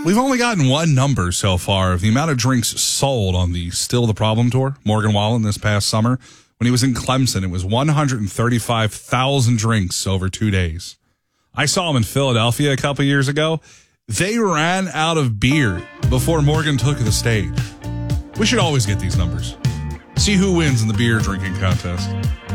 We've only gotten one number so far of the amount of drinks sold on the Still the Problem tour, Morgan Wallen, this past summer. When he was in Clemson, it was 135,000 drinks over 2 days. I saw him in Philadelphia a couple years ago. They ran out of beer before Morgan took the stage. We should always get these numbers. See who wins in the beer drinking contest.